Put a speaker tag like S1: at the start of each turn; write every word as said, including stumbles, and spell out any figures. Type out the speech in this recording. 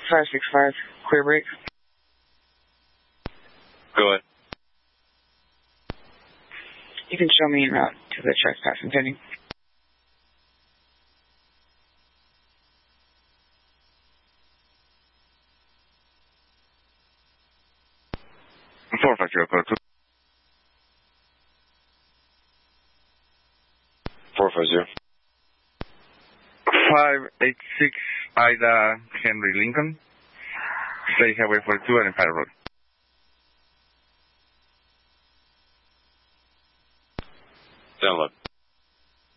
S1: five six five, clear break.
S2: Go ahead.
S1: You can show me en route to the trespass intending.
S2: four five zero, code two. four five zero. five eight six Ida Henry Lincoln. Stay Highway forty-two and Empire Road.